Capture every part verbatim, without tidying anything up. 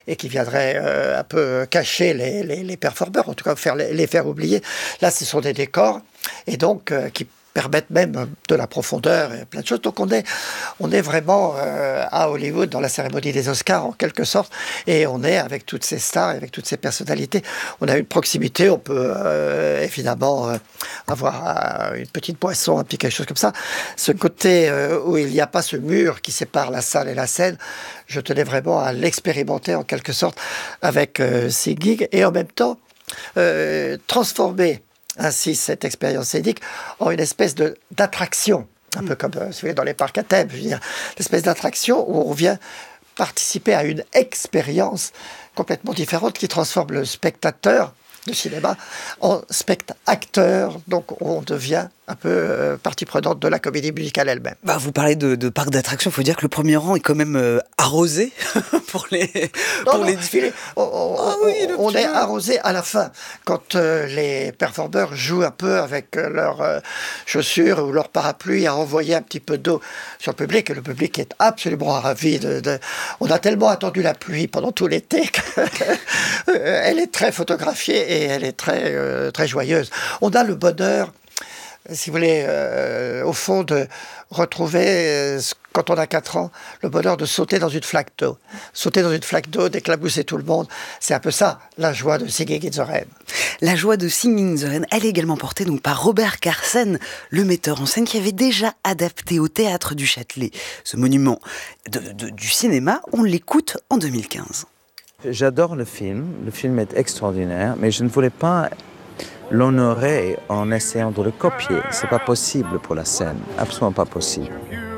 et qui viendraient euh, un peu cacher les, les, les performeurs, en tout cas faire les, les faire oublier. Là, ce sont des décors, et donc euh, qui permettent même de la profondeur et plein de choses. Donc on est, on est vraiment euh, à Hollywood dans la cérémonie des Oscars en quelque sorte, et on est avec toutes ces stars, avec toutes ces personnalités. On a une proximité, on peut euh, évidemment euh, avoir euh, une petite boisson, un petit quelque chose comme ça. Ce côté euh, où il n'y a pas ce mur qui sépare la salle et la scène, je tenais vraiment à l'expérimenter en quelque sorte avec euh, Singing, et en même temps euh, transformer ainsi cette expérience scénique en une espèce de, d'attraction, un peu comme euh, si vous voulez, dans les parcs à thème, je veux dire, une espèce d'attraction où on vient participer à une expérience complètement différente qui transforme le spectateur de cinéma en spectateur, donc on devient un peu euh, partie prenante de la comédie musicale elle-même. Bah, vous parlez de, de parc d'attractions, il faut dire que le premier rang est quand même euh, arrosé pour les non, pour non, les filets. On, on, ah oui, on, on est arrosé à la fin, quand euh, les performeurs jouent un peu avec euh, leurs euh, chaussures ou leur parapluie à envoyer un petit peu d'eau sur le public, et le public est absolument ravi. De, de... On a tellement attendu la pluie pendant tout l'été qu'elle est très photographiée et elle est très, euh, très joyeuse. On a le bonheur, si vous voulez, euh, au fond, de retrouver, euh, quand on a quatre ans, le bonheur de sauter dans une flaque d'eau. Sauter dans une flaque d'eau, d'éclabousser tout le monde, c'est un peu ça, la joie de Singing in the Rain. La joie de Singing in the Rain, elle est également portée donc par Robert Carsen, le metteur en scène, qui avait déjà adapté au Théâtre du Châtelet ce monument de, de, du cinéma. On l'écoute en deux mille quinze. J'adore le film, le film est extraordinaire, mais je ne voulais pas l'honorer en essayant de le copier. C'est pas possible pour la scène, absolument pas possible.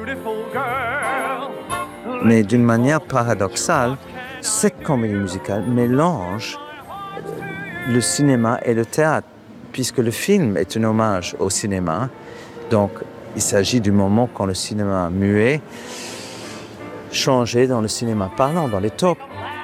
Mais d'une manière paradoxale, cette comédie musicale mélange le cinéma et le théâtre, puisque le film est un hommage au cinéma. Donc, il s'agit du moment quand le cinéma muet changeait dans le cinéma parlant, dans les taupes.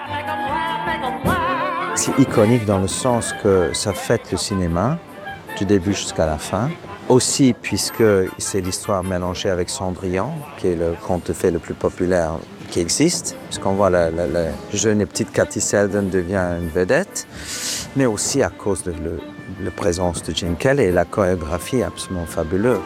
C'est iconique dans le sens que ça fête le cinéma, du début jusqu'à la fin. Aussi, puisque c'est l'histoire mélangée avec Cendrillon, qui est le conte de fées le plus populaire qui existe, puisqu'on voit la, la, la jeune et petite Katie Selden devient une vedette, mais aussi à cause de le, la présence de Gene Kelly et la chorégraphie absolument fabuleuse.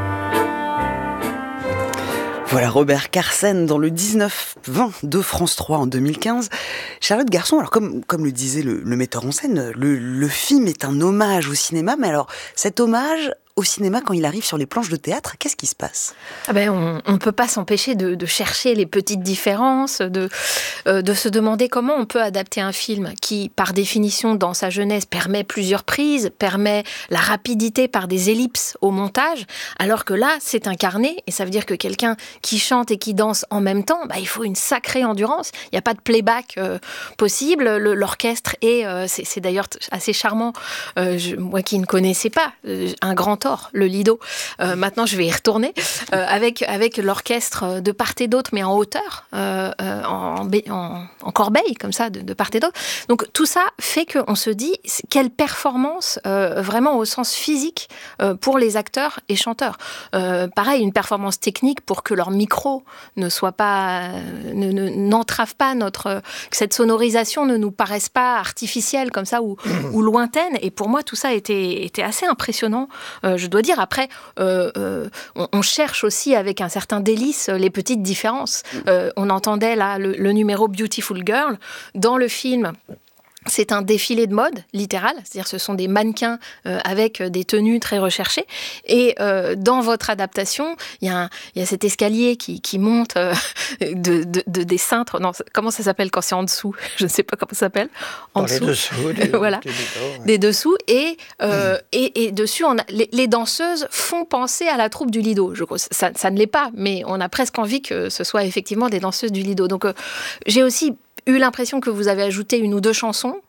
Voilà Robert Carsen dans le dix-neuf vingt de France trois en deux mille quinze. Charlotte Garçon, alors comme, comme le disait le, le metteur en scène, le, le film est un hommage au cinéma, mais alors cet hommage au cinéma, quand il arrive sur les planches de théâtre, qu'est-ce qui se passe ? Ah ben, on ne peut pas s'empêcher de, de chercher les petites différences, de, euh, de se demander comment on peut adapter un film qui, par définition, dans sa jeunesse, permet plusieurs prises, permet la rapidité par des ellipses au montage, alors que là, c'est incarné, et ça veut dire que quelqu'un qui chante et qui danse en même temps, bah, il faut une sacrée endurance. Il n'y a pas de playback euh, possible. Le, l'orchestre est, euh, c'est, c'est d'ailleurs assez charmant, euh, je, moi qui ne connaissais pas, euh, un grand le Lido. Euh, maintenant, je vais y retourner euh, avec avec l'orchestre de part et d'autre, mais en hauteur, euh, en, en, en corbeille comme ça, de, de part et d'autre. Donc tout ça fait qu'on se dit quelle performance euh, vraiment au sens physique euh, pour les acteurs et chanteurs. Euh, pareil, une performance technique pour que leur micro ne soit pas, ne, ne, n'entrave pas notre, que cette sonorisation ne nous paraisse pas artificielle comme ça ou, ou lointaine. Et pour moi, tout ça était était assez impressionnant. Euh, je dois dire, après, euh, euh, on, on cherche aussi avec un certain délice les petites différences. Euh, on entendait là le, le numéro Beautiful Girl. Dans le film, c'est un défilé de mode, littéral, c'est-à-dire ce sont des mannequins euh, avec des tenues très recherchées. Et euh, dans votre adaptation, il y, y a cet escalier qui, qui monte euh, de, de, de, des cintres. Non, comment ça s'appelle quand c'est en dessous ? Je ne sais pas comment ça s'appelle. En dans dessous. Les dessous. Des, voilà, des, ouais. des dessous. Et, euh, mmh. et, et dessus, on a, les, les danseuses font penser à la troupe du Lido. Je, ça, ça ne l'est pas, mais on a presque envie que ce soit effectivement des danseuses du Lido. Donc euh, j'ai aussi eu l'impression que vous avez ajouté une ou deux chansons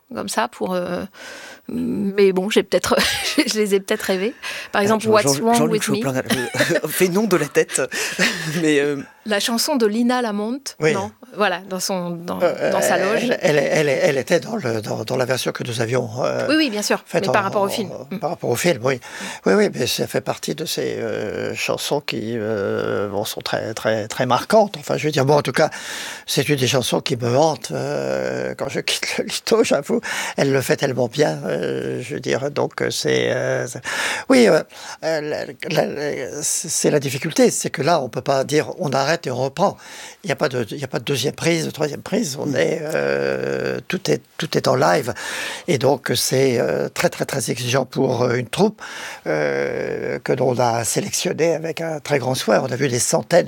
comme ça pour. Euh, mais bon, j'ai peut-être, je les ai peut-être rêvés. Par exemple, Jean, What's Jean, Wrong Jean-Luc with Choplin, Me. euh, fait non de la tête. Mais euh... la chanson de Lina Lamont, oui. non, voilà, dans son, dans, euh, dans sa loge. Elle, elle, elle, elle était dans, le, dans, dans la version que nous avions. Euh, oui, oui, bien sûr. Mais en, par rapport au film. En, par rapport au film, oui, oui, oui. Mais ça fait partie de ces euh, chansons qui euh, bon, sont très, très, très marquantes. Enfin, je veux dire, bon, en tout cas, c'est une des chansons qui me hante euh, quand je quitte le Lido. J'avoue, elle le fait tellement bien. Euh, je veux dire, donc c'est, euh, c'est... oui, euh, la, la, c'est la difficulté, c'est que là, on peut pas dire on arrête et on reprend. Il n'y a pas de, il y a pas de deuxième prise, de troisième prise. On est, euh, tout est, tout est en live, et donc c'est euh, très, très, très exigeant pour une troupe euh, que l'on a sélectionnée avec un très grand soin. On a vu des centaines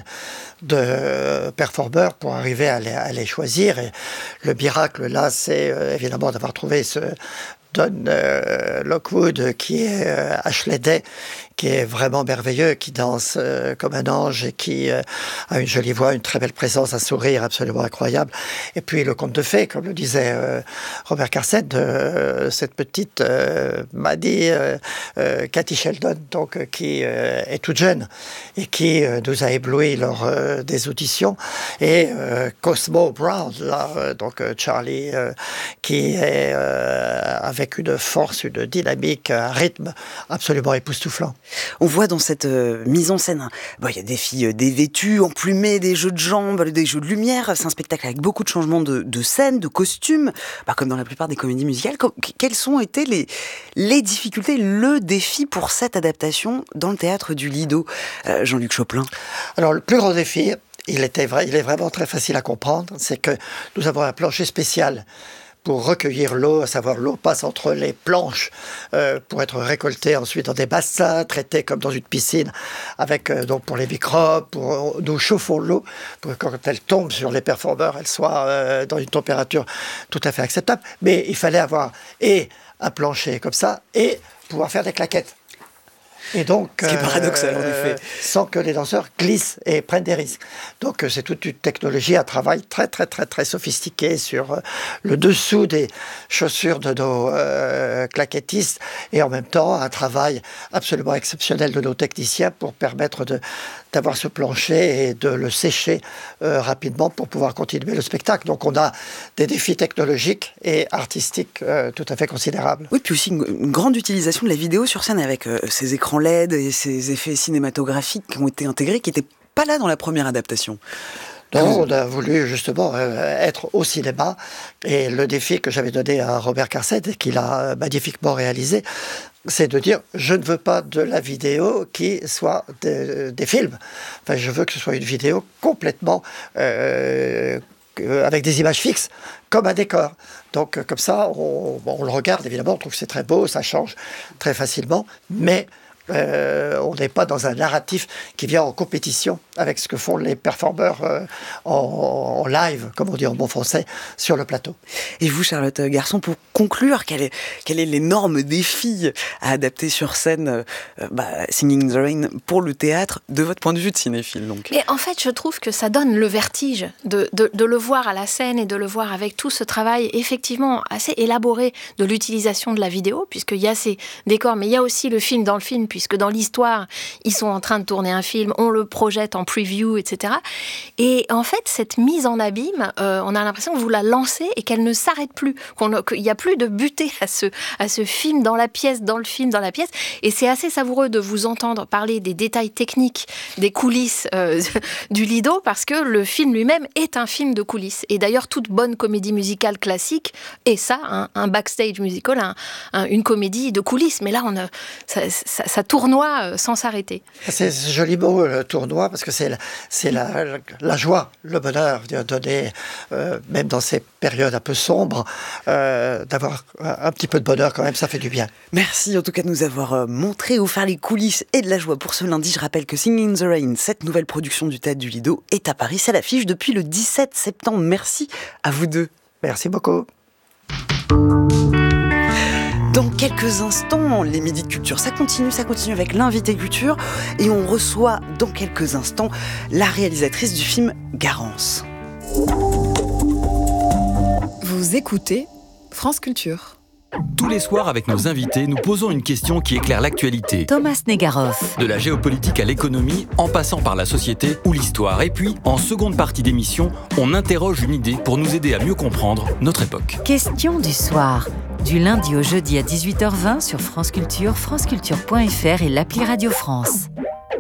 de performeurs pour arriver à les, à les choisir. Et le miracle là, c'est euh, évidemment d'avoir trouvé ce Don euh, Lockwood, qui est euh, Ashley Day, qui est vraiment merveilleux, qui danse euh, comme un ange et qui euh, a une jolie voix, une très belle présence, un sourire absolument incroyable. Et puis le conte de fées, comme le disait euh, Robert Carsen, de euh, cette petite euh, Maddie euh, euh, Cathy Sheldon, donc euh, qui euh, est toute jeune et qui euh, nous a éblouis lors euh, des auditions. Et euh, Cosmo Brown, là, euh, donc euh, Charlie, euh, qui est euh, avec une force, une dynamique, un rythme absolument époustouflant. On voit dans cette euh, mise en scène, bon, il y a des filles euh, dévêtues, emplumées, des jeux de jambes, des jeux de lumière. C'est un spectacle avec beaucoup de changements de, de scène, de costumes, bah, comme dans la plupart des comédies musicales. Quelles ont été les, les difficultés, le défi pour cette adaptation dans le théâtre du Lido, euh, Jean-Luc Choplin? Alors, le plus grand défi, il, était vrai, il est vraiment très facile à comprendre, c'est que nous avons un plancher spécial pour recueillir l'eau, à savoir l'eau passe entre les planches euh, pour être récoltée ensuite dans des bassins, traitée comme dans une piscine, avec euh, donc pour les microbes, pour, nous chauffons l'eau pour que quand elle tombe sur les performeurs, elle soit euh, dans une température tout à fait acceptable. Mais il fallait avoir et un plancher comme ça et pouvoir faire des claquettes. Et donc, Ce qui est paradoxal, euh, en effet. Sans que les danseurs glissent et prennent des risques. Donc, c'est toute une technologie, un travail très, très, très, très sophistiqué sur euh, le dessous des chaussures de nos euh, claquettistes, et en même temps, un travail absolument exceptionnel de nos techniciens pour permettre de, d'avoir ce plancher et de le sécher euh, rapidement pour pouvoir continuer le spectacle. Donc, on a des défis technologiques et artistiques euh, tout à fait considérables. Oui, puis aussi une, une grande utilisation de la vidéo sur scène avec euh, ces écrans L E D et ces effets cinématographiques qui ont été intégrés, qui n'étaient pas là dans la première adaptation. Non, on a voulu justement euh, être au cinéma, et le défi que j'avais donné à Robert Carsen et qu'il a magnifiquement réalisé, c'est de dire je ne veux pas de la vidéo qui soit de, des films. Enfin, je veux que ce soit une vidéo complètement euh, avec des images fixes, comme un décor. Donc comme ça, on, on le regarde évidemment, on trouve que c'est très beau, ça change très facilement, mais Euh, on n'est pas dans un narratif qui vient en compétition avec ce que font les performeurs euh, en, en live, comme on dit en bon français, sur le plateau. Et vous, Charlotte Garçon, pour conclure, quel est, quel est l'énorme défi à adapter sur scène euh, bah, Singing in the Rain pour le théâtre, de votre point de vue de cinéphile donc? Mais en fait, je trouve que ça donne le vertige de, de, de le voir à la scène et de le voir avec tout ce travail effectivement assez élaboré de l'utilisation de la vidéo, puisqu'il y a ces décors, mais il y a aussi le film dans le film, puisque dans l'histoire, ils sont en train de tourner un film, on le projette en preview, et cetera. Et en fait, cette mise en abîme, euh, on a l'impression que vous la lancez et qu'elle ne s'arrête plus, qu'on, qu'il n'y a plus de butée à ce, à ce film dans la pièce, dans le film, dans la pièce. Et c'est assez savoureux de vous entendre parler des détails techniques, des coulisses euh, du Lido, parce que le film lui-même est un film de coulisses. Et d'ailleurs, toute bonne comédie musicale classique est ça, hein, un backstage musical, un, un, une comédie de coulisses. Mais là, on a, ça, ça, ça tournoi sans s'arrêter. C'est ce joli mot, le tournoi, parce que c'est la, c'est la, la joie, le bonheur de donner, euh, même dans ces périodes un peu sombres, euh, d'avoir un petit peu de bonheur quand même, ça fait du bien. Merci en tout cas de nous avoir montré, offert les coulisses et de la joie pour ce lundi. Je rappelle que Singing in the Rain, cette nouvelle production du Théâtre du Lido, est à Paris. C'est à l'affiche depuis le dix-sept septembre. Merci à vous deux. Merci beaucoup. Dans quelques instants, les Midis de Culture, ça continue, ça continue avec l'invité culture, et on reçoit dans quelques instants la réalisatrice du film Garance. Vous écoutez France Culture. Tous les soirs, avec nos invités, nous posons une question qui éclaire l'actualité. Thomas Negaroff. De la géopolitique à l'économie, en passant par la société ou l'histoire. Et puis, en seconde partie d'émission, on interroge une idée pour nous aider à mieux comprendre notre époque. Question du soir. Du lundi au jeudi à dix-huit heures vingt sur France Culture, franceculture point f r et l'appli Radio France.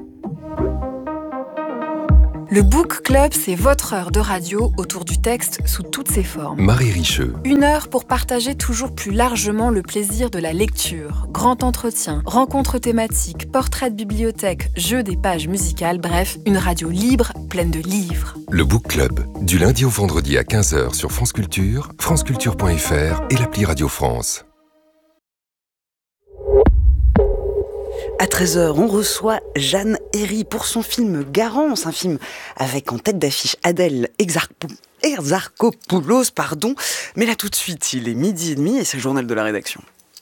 Le Book Club, c'est votre heure de radio autour du texte sous toutes ses formes. Marie Richeux. Une heure pour partager toujours plus largement le plaisir de la lecture. Grand entretien, rencontres thématiques, portraits de bibliothèque, jeux des pages musicales, bref, une radio libre, pleine de livres. Le Book Club, du lundi au vendredi à quinze heures sur France Culture, franceculture point f r et l'appli Radio France. À treize heures, on reçoit Jeanne Herry pour son film Garance, un film avec en tête d'affiche Adèle Exarchopoulos. Exarchopoulos, pardon. Mais là tout de suite, il est midi et demi et c'est le journal de la rédaction.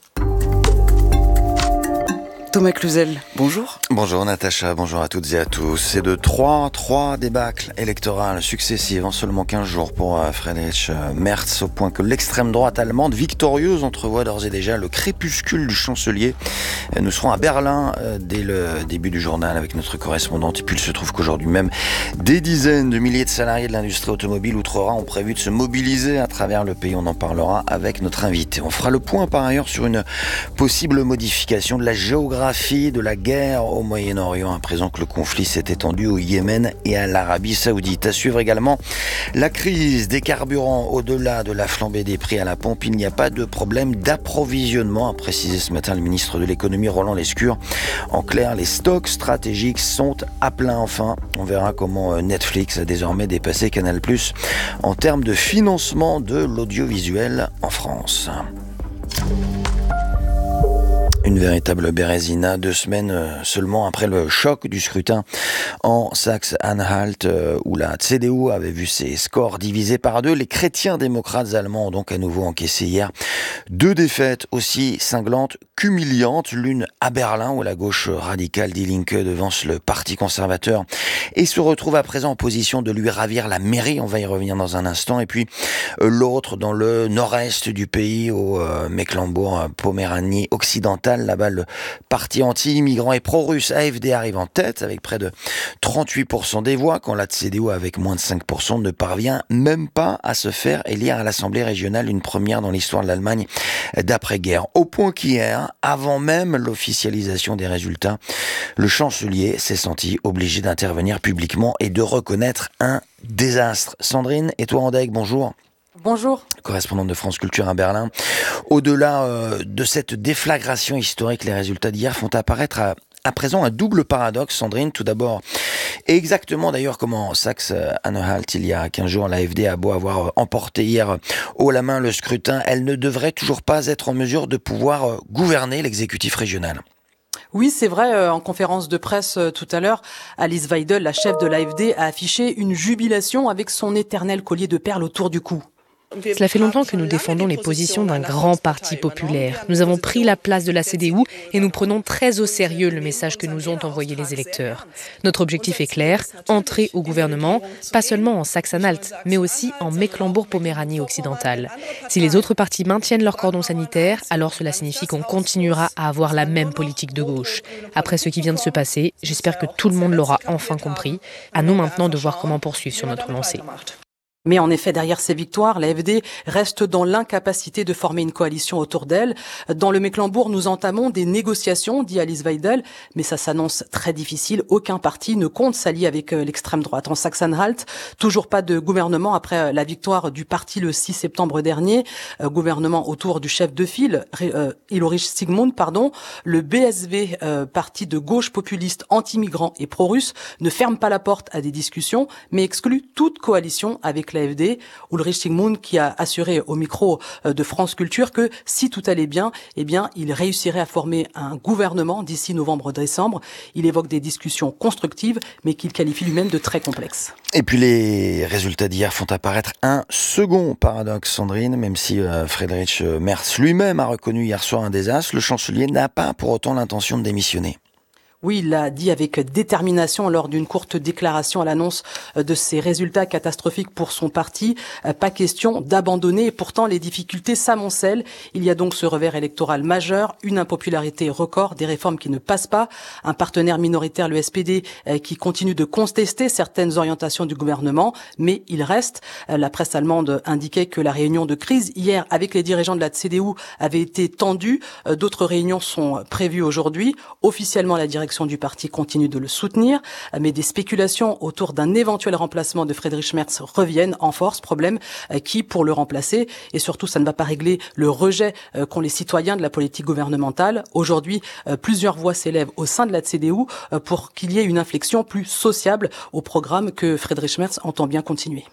Thomas Cluzel, bonjour. Bonjour Natacha, bonjour à toutes et à tous. C'est de trois, trois débâcles électorales successives en seulement quinze jours pour Friedrich Merz, au point que l'extrême droite allemande victorieuse entrevoit d'ores et déjà le crépuscule du chancelier. Nous serons à Berlin dès le début du journal avec notre correspondante. Et puis il se trouve qu'aujourd'hui même, des dizaines de milliers de salariés de l'industrie automobile outre-Rhin ont prévu de se mobiliser à travers le pays. On en parlera avec notre invité. On fera le point par ailleurs sur une possible modification de la géographie de la guerre au Moyen-Orient, à présent que le conflit s'est étendu au Yémen et à l'Arabie Saoudite. À suivre également la crise des carburants. Au-delà de la flambée des prix à la pompe, il n'y a pas de problème d'approvisionnement, a précisé ce matin le ministre de l'économie Roland Lescure. En clair, les stocks stratégiques sont à plein. Enfin, on verra comment Netflix a désormais dépassé Canal plus, en termes de financement de l'audiovisuel en France. Une véritable bérésina, deux semaines seulement après le choc du scrutin en Saxe-Anhalt, où la C D U avait vu ses scores divisés par deux. Les chrétiens démocrates allemands ont donc à nouveau encaissé hier deux défaites aussi cinglantes qu'humiliantes. L'une à Berlin, où la gauche radicale Die Linke devance le parti conservateur et se retrouve à présent en position de lui ravir la mairie. On va y revenir dans un instant. Et puis l'autre dans le nord-est du pays, au Mecklembourg-Poméranie occidentale. Là-bas, le parti anti-immigrant et pro-russe A F D arrive en tête avec près de trente-huit pour cent des voix, quand la C D U, avec moins de cinq pour cent, ne parvient même pas à se faire élire à l'Assemblée régionale, une première dans l'histoire de l'Allemagne d'après-guerre. Au point qu'hier, avant même l'officialisation des résultats, le chancelier s'est senti obligé d'intervenir publiquement et de reconnaître un désastre. Sandrine Etoile-Andegg, bonjour. Bonjour. Correspondante de France Culture à Berlin. Au-delà euh, de cette déflagration historique, les résultats d'hier font apparaître à, à présent un double paradoxe, Sandrine. Tout d'abord, et exactement d'ailleurs comme en Saxe-Anhalt il y a quinze jours, la A F D a beau avoir emporté hier haut la main le scrutin, elle ne devrait toujours pas être en mesure de pouvoir gouverner l'exécutif régional. Oui, c'est vrai, en conférence de presse tout à l'heure, Alice Weidel, la chef de l'A F D, a affiché une jubilation avec son éternel collier de perles autour du cou. Cela fait longtemps que nous défendons les positions d'un grand parti populaire. Nous avons pris la place de la C D U et nous prenons très au sérieux le message que nous ont envoyé les électeurs. Notre objectif est clair, entrer au gouvernement, pas seulement en Saxe-Anhalt, mais aussi en Mecklembourg-Poméranie occidentale. Si les autres partis maintiennent leur cordon sanitaire, alors cela signifie qu'on continuera à avoir la même politique de gauche. Après ce qui vient de se passer, j'espère que tout le monde l'aura enfin compris. À nous maintenant de voir comment poursuivre sur notre lancée. Mais en effet, derrière ces victoires, l'A F D reste dans l'incapacité de former une coalition autour d'elle. Dans le Mecklembourg, nous entamons des négociations, dit Alice Weidel, mais ça s'annonce très difficile. Aucun parti ne compte s'allier avec l'extrême droite. En Saxe-Anhalt, toujours pas de gouvernement après la victoire du parti le six septembre dernier. Euh, gouvernement autour du chef de file, euh, Ulrich Sigmund, pardon. Le B S V, euh, parti de gauche populiste, anti-migrant et pro-russe, ne ferme pas la porte à des discussions, mais exclut toute coalition avec l'A F D. Ulrich Sigmund qui a assuré au micro de France Culture que si tout allait bien, eh bien, il réussirait à former un gouvernement d'ici novembre-décembre. Il évoque des discussions constructives, mais qu'il qualifie lui-même de très complexes. Et puis les résultats d'hier font apparaître un second paradoxe, Sandrine. Même si euh, Friedrich Merz lui-même a reconnu hier soir un désastre, le chancelier n'a pas pour autant l'intention de démissionner. Oui, il l'a dit avec détermination lors d'une courte déclaration à l'annonce de ces résultats catastrophiques pour son parti. Pas question d'abandonner et pourtant les difficultés s'amoncellent. Il y a donc ce revers électoral majeur, une impopularité record, des réformes qui ne passent pas, un partenaire minoritaire, le S P D, qui continue de contester certaines orientations du gouvernement, mais il reste. La presse allemande indiquait que la réunion de crise hier avec les dirigeants de la C D U avait été tendue. D'autres réunions sont prévues aujourd'hui. Officiellement, la direction du parti continue de le soutenir, mais des spéculations autour d'un éventuel remplacement de Friedrich Merz reviennent en force, problème qui, pour le remplacer, et surtout ça ne va pas régler le rejet qu'ont les citoyens de la politique gouvernementale. Aujourd'hui, plusieurs voix s'élèvent au sein de la C D U pour qu'il y ait une inflexion plus sociable au programme que Friedrich Merz entend bien continuer.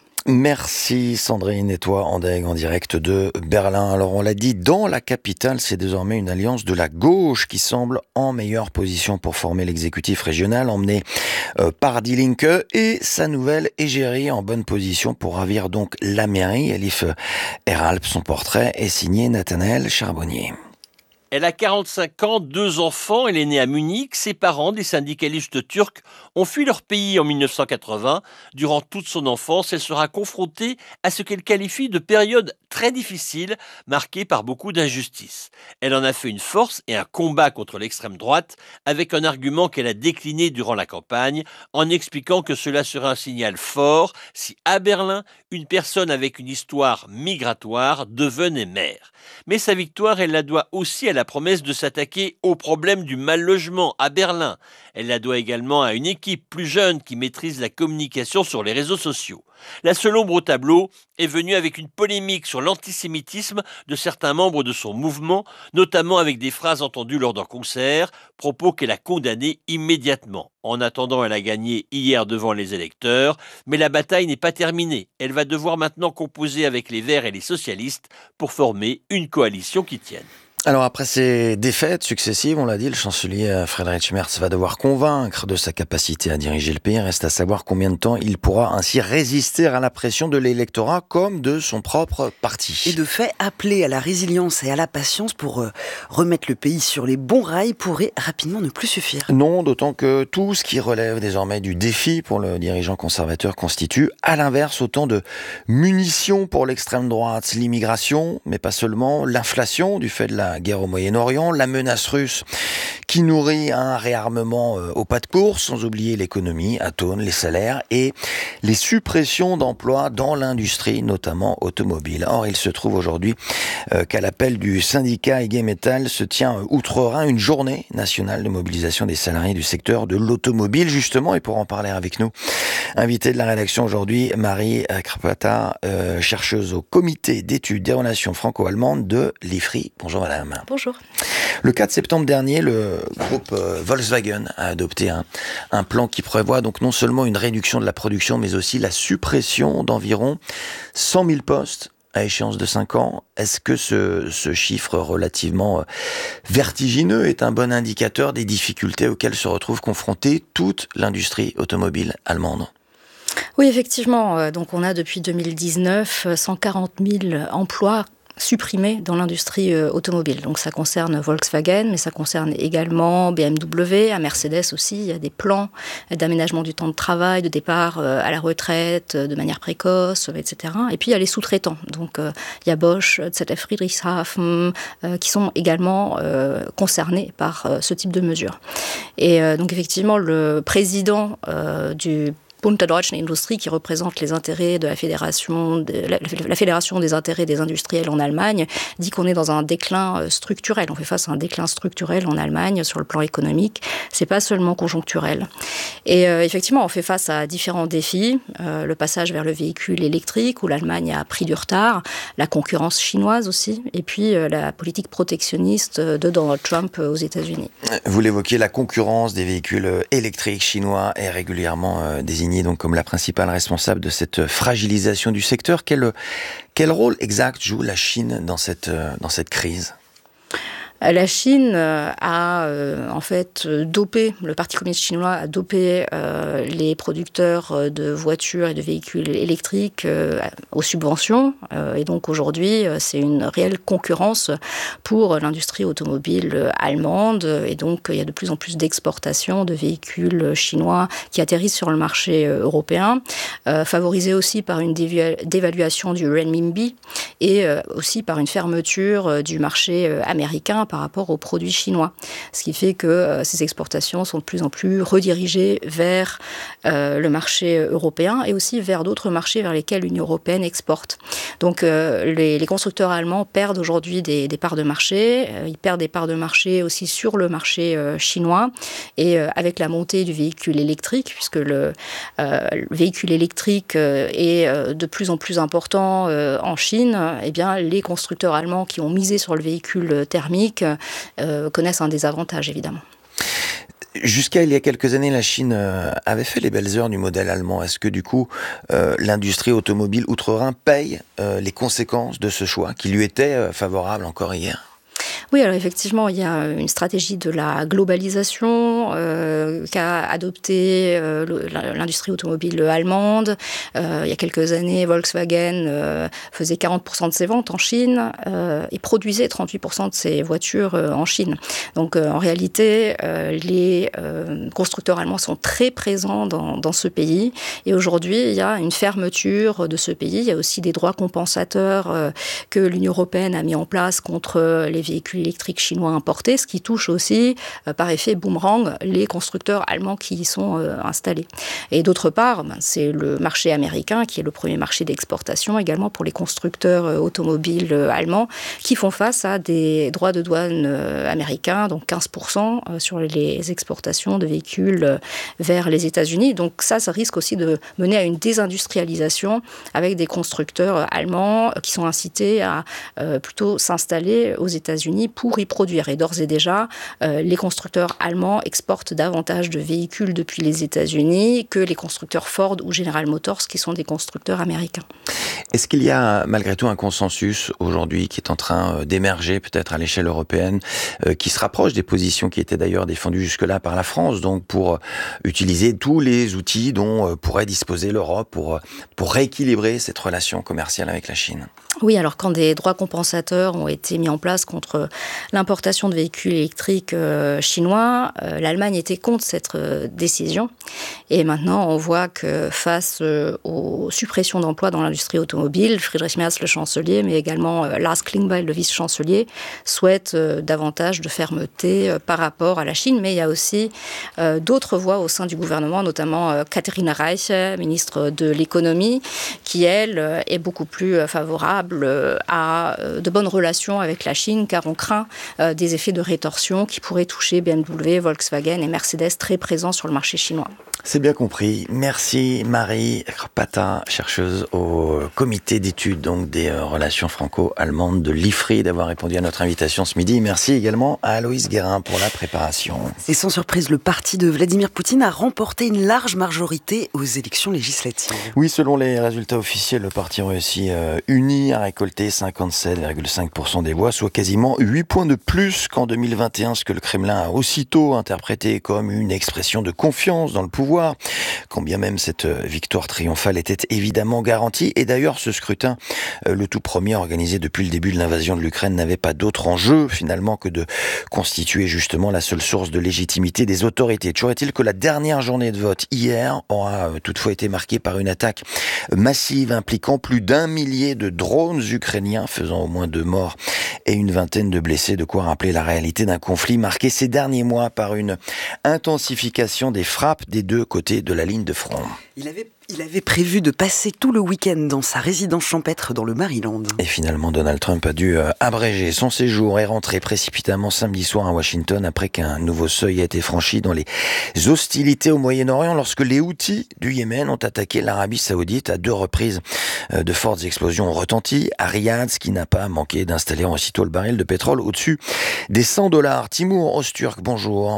Merci Sandrine, et toi Andeg en direct de Berlin. Alors on l'a dit, dans la capitale, c'est désormais une alliance de la gauche qui semble en meilleure position pour former l'exécutif régional, emmené euh, par Die Linke, et sa nouvelle égérie en bonne position pour ravir donc la mairie. Elif Eralp, son portrait est signé Nathanaël Charbonnier. Elle a quarante-cinq ans, deux enfants, elle est née à Munich. Ses parents, des syndicalistes turcs, ont fui leur pays en mille neuf cent quatre-vingts. Durant toute son enfance, elle sera confrontée à ce qu'elle qualifie de période très difficile, marquée par beaucoup d'injustices. Elle en a fait une force et un combat contre l'extrême droite, avec un argument qu'elle a décliné durant la campagne, en expliquant que cela serait un signal fort si, à Berlin, une personne avec une histoire migratoire devenait maire. Mais sa victoire, elle la doit aussi à la promesse de s'attaquer au problème du mal-logement à Berlin. Elle la doit également à une équipe plus jeune qui maîtrise la communication sur les réseaux sociaux. La seule ombre au tableau est venue avec une polémique sur l'antisémitisme de certains membres de son mouvement, notamment avec des phrases entendues lors d'un concert, propos qu'elle a condamnés immédiatement. En attendant, elle a gagné hier devant les électeurs, mais la bataille n'est pas terminée. Elle va devoir maintenant composer avec les Verts et les socialistes pour former une coalition qui tienne. Alors après ces défaites successives, on l'a dit, le chancelier Friedrich Merz va devoir convaincre de sa capacité à diriger le pays. Reste à savoir combien de temps il pourra ainsi résister à la pression de l'électorat comme de son propre parti. Et de fait, appeler à la résilience et à la patience pour euh, remettre le pays sur les bons rails pourrait rapidement ne plus suffire. Non, d'autant que tout ce qui relève désormais du défi pour le dirigeant conservateur constitue, à l'inverse, autant de munitions pour l'extrême droite. L'immigration, mais pas seulement, l'inflation du fait de la guerre au Moyen-Orient, la menace russe qui nourrit un réarmement au pas de course, sans oublier l'économie atone, les salaires et les suppressions d'emplois dans l'industrie, notamment automobile. Or, il se trouve aujourd'hui euh, qu'à l'appel du syndicat IG Metall se tient outre-Rhin une journée nationale de mobilisation des salariés du secteur de l'automobile, justement, et pour en parler avec nous, invité de la rédaction aujourd'hui, Marie Krapata, euh, chercheuse au comité d'études des relations franco-allemandes de l'I F R I. Bonjour madame. Bonjour. Le quatre septembre dernier, le groupe Volkswagen a adopté un, un plan qui prévoit donc non seulement une réduction de la production, mais aussi la suppression d'environ cent mille postes à échéance de cinq ans. Est-ce que ce, ce chiffre relativement vertigineux est un bon indicateur des difficultés auxquelles se retrouve confrontée toute l'industrie automobile allemande ? Oui, effectivement. Donc on a depuis deux mille dix-neuf cent quarante mille emplois supprimés dans l'industrie euh, automobile. Donc ça concerne Volkswagen, mais ça concerne également B M W, à Mercedes aussi. Il y a des plans d'aménagement du temps de travail, de départ euh, à la retraite, euh, de manière précoce, euh, et cetera. Et puis il y a les sous-traitants. Donc euh, il y a Bosch, Z F Friedrichshafen, euh, qui sont également euh, concernés par euh, ce type de mesures. Et euh, donc effectivement, le président euh, du Bund der Deutschen Industrie, qui représente les intérêts de la fédération, de la, la fédération des intérêts des industriels en Allemagne, dit qu'on est dans un déclin structurel. On fait face à un déclin structurel en Allemagne sur le plan économique. C'est pas seulement conjoncturel. Et euh, effectivement, on fait face à différents défis. Euh, le passage vers le véhicule électrique, où l'Allemagne a pris du retard, la concurrence chinoise aussi, et puis euh, la politique protectionniste de Donald Trump aux États-Unis. Vous l'évoquiez, la concurrence des véhicules électriques chinois est régulièrement euh, désignée donc comme la principale responsable de cette fragilisation du secteur. Quel, quel rôle exact joue la Chine dans cette, dans cette crise ? La Chine a euh, en fait dopé, le Parti communiste chinois a dopé euh, les producteurs de voitures et de véhicules électriques euh, aux subventions. Euh, et donc aujourd'hui, c'est une réelle concurrence pour l'industrie automobile allemande. Et donc il y a de plus en plus d'exportations de véhicules chinois qui atterrissent sur le marché européen, euh, favorisé aussi par une dévaluation du renminbi et euh, aussi par une fermeture du marché américain par rapport aux produits chinois. Ce qui fait que euh, ces exportations sont de plus en plus redirigées vers euh, le marché européen et aussi vers d'autres marchés vers lesquels l'Union européenne exporte. Donc euh, les, les constructeurs allemands perdent aujourd'hui des, des parts de marché. Euh, ils perdent des parts de marché aussi sur le marché euh, chinois. Et euh, avec la montée du véhicule électrique, puisque le, euh, le véhicule électrique euh, est euh, de plus en plus important euh, en Chine, eh bien, les constructeurs allemands qui ont misé sur le véhicule thermique euh, connaissent un désavantage, évidemment. Jusqu'à il y a quelques années, la Chine avait fait les belles heures du modèle allemand. Est-ce que du coup, euh, l'industrie automobile outre-Rhin paye euh, les conséquences de ce choix qui lui était euh, favorable encore hier ? Oui, alors effectivement, il y a une stratégie de la globalisation euh, qu'a adoptée euh, l'industrie automobile allemande. Euh, il y a quelques années, Volkswagen euh, faisait quarante pour cent de ses ventes en Chine euh, et produisait trente-huit pour cent de ses voitures euh, en Chine. Donc euh, en réalité, euh, les euh, constructeurs allemands sont très présents dans, dans ce pays. Et aujourd'hui, il y a une fermeture de ce pays. Il y a aussi des droits compensateurs euh, que l'Union européenne a mis en place contre les véhicules électriques chinois importés, ce qui touche aussi, euh, par effet boomerang, les constructeurs allemands qui y sont euh, installés. Et d'autre part, ben, c'est le marché américain qui est le premier marché d'exportation également pour les constructeurs euh, automobiles euh, allemands qui font face à des droits de douane euh, américains, donc quinze pour cent euh, sur les exportations de véhicules euh, vers les États-Unis. Donc ça, ça risque aussi de mener à une désindustrialisation avec des constructeurs euh, allemands euh, qui sont incités à euh, plutôt s'installer aux États-Unis pour y produire. Et d'ores et déjà, euh, les constructeurs allemands exportent davantage de véhicules depuis les États-Unis que les constructeurs Ford ou General Motors, qui sont des constructeurs américains. Est-ce qu'il y a malgré tout un consensus aujourd'hui qui est en train d'émerger peut-être à l'échelle européenne, euh, qui se rapproche des positions qui étaient d'ailleurs défendues jusque-là par la France, donc pour utiliser tous les outils dont euh, pourrait disposer l'Europe pour, pour rééquilibrer cette relation commerciale avec la Chine ? Oui, alors quand des droits compensateurs ont été mis en place contre l'importation de véhicules électriques euh, chinois, euh, l'Allemagne était contre cette euh, décision. Et maintenant, on voit que face euh, aux suppressions d'emplois dans l'industrie automobile, Friedrich Merz, le chancelier, mais également euh, Lars Klingbeil, le vice-chancelier, souhaitent euh, davantage de fermeté euh, par rapport à la Chine. Mais il y a aussi euh, d'autres voix au sein du gouvernement, notamment euh, Katharina Reich, ministre de l'économie, qui, elle, euh, est beaucoup plus euh, favorable à de bonnes relations avec la Chine, car on craint euh, des effets de rétorsion qui pourraient toucher B M W, Volkswagen et Mercedes très présents sur le marché chinois. C'est bien compris. Merci Marie Patin, chercheuse au comité d'études donc des relations franco-allemandes de l'I F R I, d'avoir répondu à notre invitation ce midi. Merci également à Aloïse Guérin pour la préparation. Et sans surprise, le parti de Vladimir Poutine a remporté une large majorité aux élections législatives. Oui, selon les résultats officiels, le parti russe euh, uni a récolté cinquante-sept virgule cinq pour cent des voix, soit quasiment huit points de plus qu'en deux mille vingt et un, ce que le Kremlin a aussitôt interprété comme une expression de confiance dans le pouvoir. Quand bien même cette victoire triomphale était évidemment garantie. Et d'ailleurs, ce scrutin, le tout premier organisé depuis le début de l'invasion de l'Ukraine, n'avait pas d'autre enjeu finalement que de constituer justement la seule source de légitimité des autorités. Toujours est-il que la dernière journée de vote hier aura toutefois été marquée par une attaque massive impliquant plus d'un millier de drones ukrainiens, faisant au moins deux morts et une vingtaine de blessés. De quoi rappeler la réalité d'un conflit marqué ces derniers mois par une intensification des frappes des deux côtés de la ligne de front. Il avait, il avait prévu de passer tout le week-end dans sa résidence champêtre dans le Maryland. Et finalement, Donald Trump a dû abréger son séjour et rentrer précipitamment samedi soir à Washington après qu'un nouveau seuil a été franchi dans les hostilités au Moyen-Orient lorsque les Houthis du Yémen ont attaqué l'Arabie Saoudite à deux reprises. De fortes explosions ont retenti à Riyad, ce qui n'a pas manqué d'installer aussitôt le baril de pétrole au-dessus des cent dollars. Timur Öztürk, bonjour.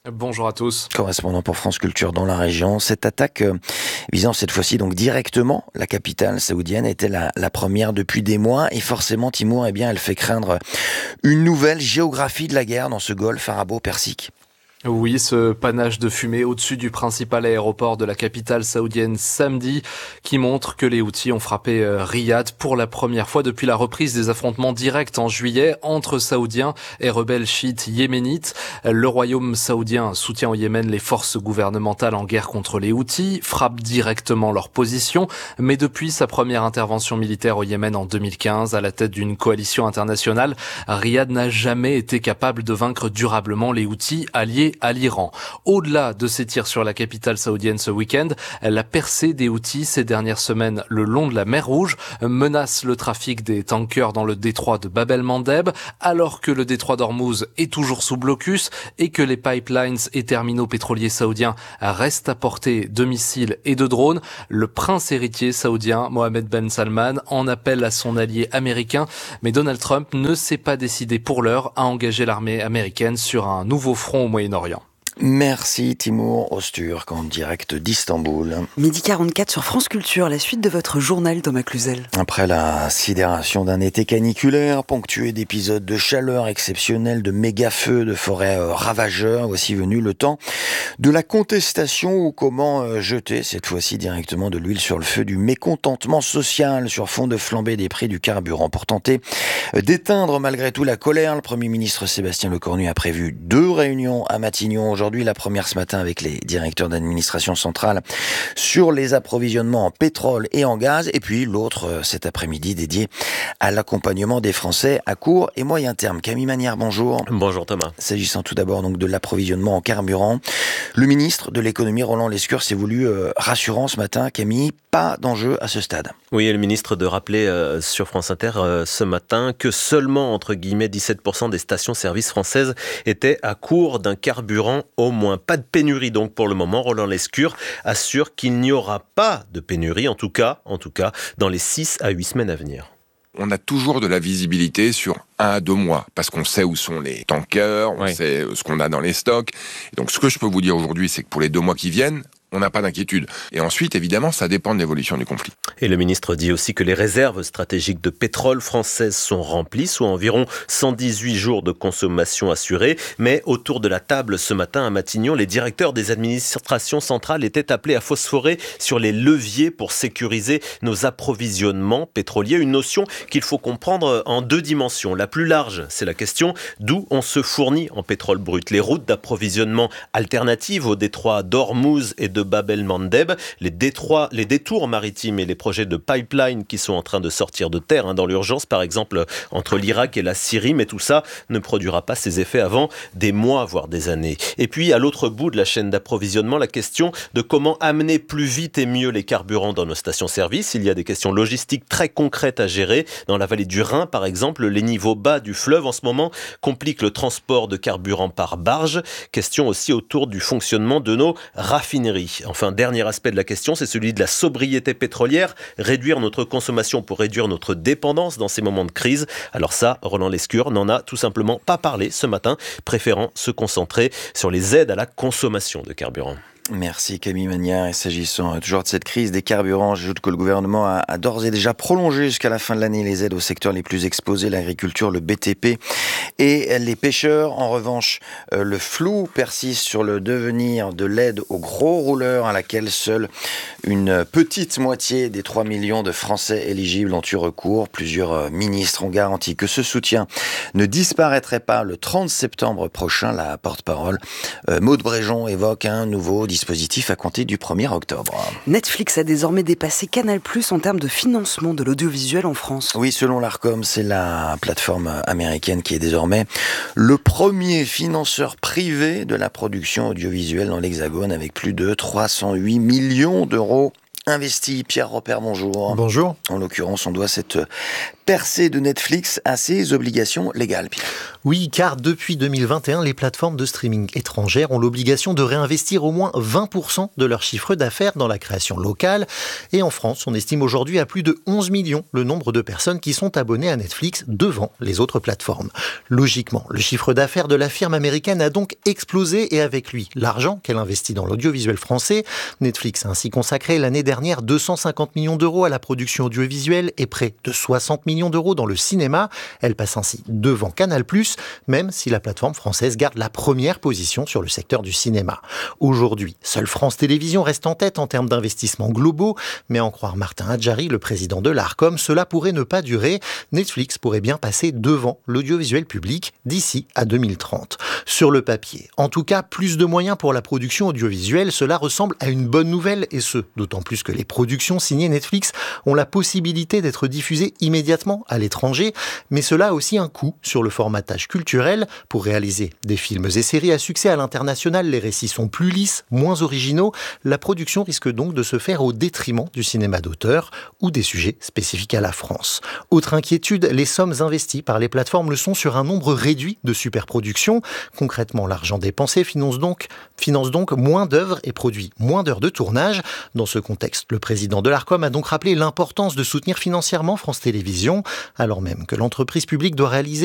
Bonjour à tous. Correspondant pour France Culture dans la région. Cette attaque euh, visant cette fois-ci donc directement la capitale saoudienne était la, la première depuis des mois et forcément Timour, eh bien, elle fait craindre une nouvelle géographie de la guerre dans ce golfe arabo-persique. Oui, ce panache de fumée au-dessus du principal aéroport de la capitale saoudienne samedi qui montre que les Houthis ont frappé Riyad pour la première fois depuis la reprise des affrontements directs en juillet entre Saoudiens et rebelles chiites yéménites. Le royaume saoudien soutient au Yémen les forces gouvernementales en guerre contre les Houthis, frappe directement leur position, mais depuis sa première intervention militaire au Yémen en deux mille quinze à la tête d'une coalition internationale, Riyad n'a jamais été capable de vaincre durablement les Houthis alliés à l'Iran. Au-delà de ces tirs sur la capitale saoudienne ce week-end, la percée des Houthis ces dernières semaines le long de la mer Rouge menace le trafic des tankers dans le détroit de Bab el-Mandeb, alors que le détroit d'Ormuz est toujours sous blocus et que les pipelines et terminaux pétroliers saoudiens restent à portée de missiles et de drones. Le prince héritier saoudien Mohammed Ben Salman en appelle à son allié américain, mais Donald Trump ne s'est pas décidé pour l'heure à engager l'armée américaine sur un nouveau front au Moyen-Orient. Merci Timour Osturk en direct d'Istanbul. Midi quarante-quatre sur France Culture, la suite de votre journal Thomas Cluzel. Après la sidération d'un été caniculaire, ponctué d'épisodes de chaleur exceptionnelle, de méga-feux, de forêts ravageurs, voici venu le temps de la contestation ou comment jeter cette fois-ci directement de l'huile sur le feu du mécontentement social sur fond de flambée des prix du carburant. Pour tenter d'éteindre malgré tout la colère, le Premier ministre Sébastien Lecornu a prévu deux réunions à Matignon aujourd'hui. Aujourd'hui, la première ce matin avec les directeurs d'administration centrale sur les approvisionnements en pétrole et en gaz, et puis l'autre cet après-midi dédié à l'accompagnement des Français à court et moyen terme. Camille Magnard, bonjour. Bonjour Thomas. S'agissant tout d'abord donc de l'approvisionnement en carburant, le ministre de l'économie Roland Lescure s'est voulu euh, rassurant ce matin. Camille, pas d'enjeu à ce stade. Oui, et le ministre de rappeler euh, sur France Inter euh, ce matin que seulement entre guillemets dix-sept pour cent des stations-service françaises étaient à court d'un carburant au moins. Pas de pénurie donc pour le moment. Roland Lescure assure qu'il n'y aura pas de pénurie, en tout cas, en tout cas dans les six à huit semaines à venir. On a toujours de la visibilité sur un à deux mois, parce qu'on sait où sont les tankers, on oui. sait ce qu'on a dans les stocks. Et donc ce que je peux vous dire aujourd'hui, c'est que pour les deux mois qui viennent, on n'a pas d'inquiétude. Et ensuite, évidemment, ça dépend de l'évolution du conflit. Et le ministre dit aussi que les réserves stratégiques de pétrole françaises sont remplies, soit environ cent dix-huit jours de consommation assurée. Mais autour de la table ce matin à Matignon, les directeurs des administrations centrales étaient appelés à phosphorer sur les leviers pour sécuriser nos approvisionnements pétroliers. Une notion qu'il faut comprendre en deux dimensions. La plus large, c'est la question d'où on se fournit en pétrole brut. Les routes d'approvisionnement alternatives au détroit d'Ormuz et de de Bab el-Mandeb, les, détroits, les détours maritimes et les projets de pipeline qui sont en train de sortir de terre hein, dans l'urgence, par exemple entre l'Irak et la Syrie, mais tout ça ne produira pas ses effets avant des mois, voire des années. Et puis, à l'autre bout de la chaîne d'approvisionnement, la question de comment amener plus vite et mieux les carburants dans nos stations-service. Il y a des questions logistiques très concrètes à gérer. Dans la vallée du Rhin, par exemple, les niveaux bas du fleuve en ce moment compliquent le transport de carburant par barge. Question aussi autour du fonctionnement de nos raffineries. Enfin, dernier aspect de la question, c'est celui de la sobriété pétrolière, réduire notre consommation pour réduire notre dépendance dans ces moments de crise. Alors ça, Roland Lescure n'en a tout simplement pas parlé ce matin, préférant se concentrer sur les aides à la consommation de carburant. Merci Camille Magnard. Et s'agissant toujours de cette crise des carburants, j'ajoute que le gouvernement a, a d'ores et déjà prolongé jusqu'à la fin de l'année les aides aux secteurs les plus exposés, l'agriculture, le B T P et les pêcheurs. En revanche, euh, le flou persiste sur le devenir de l'aide aux gros rouleurs à laquelle seule une petite moitié des trois millions de Français éligibles ont eu recours. Plusieurs ministres ont garanti que ce soutien ne disparaîtrait pas le trente septembre prochain. La porte-parole euh, Maud Bréjon évoque un nouveau dispositif à compter du premier octobre. Netflix a désormais dépassé Canal plus, en termes de financement de l'audiovisuel en France. Oui, selon l'Arcom, c'est la plateforme américaine qui est désormais le premier financeur privé de la production audiovisuelle dans l'Hexagone, avec plus de trois cent huit millions d'euros investis. Pierre Robert, bonjour. Bonjour. En l'occurrence, on doit cette percée de Netflix à ses obligations légales. Oui, car depuis deux mille vingt et un, les plateformes de streaming étrangères ont l'obligation de réinvestir au moins vingt pour cent de leur chiffre d'affaires dans la création locale. Et en France, on estime aujourd'hui à plus de onze millions le nombre de personnes qui sont abonnées à Netflix devant les autres plateformes. Logiquement, le chiffre d'affaires de la firme américaine a donc explosé et avec lui, l'argent qu'elle investit dans l'audiovisuel français. Netflix a ainsi consacré l'année dernière deux cent cinquante millions d'euros à la production audiovisuelle et près de soixante millions d'euros dans le cinéma. Elle passe ainsi devant Canal+, même si la plateforme française garde la première position sur le secteur du cinéma. Aujourd'hui, seule France Télévisions reste en tête en termes d'investissements globaux, mais à en croire Martin Adjari, le président de l'Arcom, cela pourrait ne pas durer. Netflix pourrait bien passer devant l'audiovisuel public d'ici à deux mille trente. Sur le papier, en tout cas, plus de moyens pour la production audiovisuelle, cela ressemble à une bonne nouvelle, et ce, d'autant plus que les productions signées Netflix ont la possibilité d'être diffusées immédiatement à l'étranger, mais cela a aussi un coût sur le formatage culturel. Pour réaliser des films et séries à succès à l'international, les récits sont plus lisses, moins originaux. La production risque donc de se faire au détriment du cinéma d'auteur ou des sujets spécifiques à la France. Autre inquiétude, les sommes investies par les plateformes le sont sur un nombre réduit de superproductions. Concrètement, l'argent dépensé finance donc, finance donc moins d'œuvres et produit moins d'heures de tournage. Dans ce contexte, le président de l'Arcom a donc rappelé l'importance de soutenir financièrement France Télévisions, alors même que l'entreprise publique doit réaliser